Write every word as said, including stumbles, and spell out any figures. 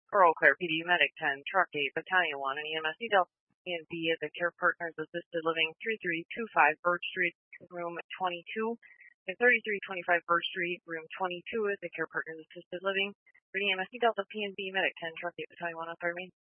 Eau Claire P D Medic ten, Truck eight, Battalion one, and E M S E Delta P and B at the Care Partners Assisted Living three three two five Birch Street, room twenty-two, and thirty-three twenty-five Birch Street, room twenty-two at the Care Partners Assisted Living. For E M S E Delta P and B Medic ten, Truck eight, Battalion one, on fire main.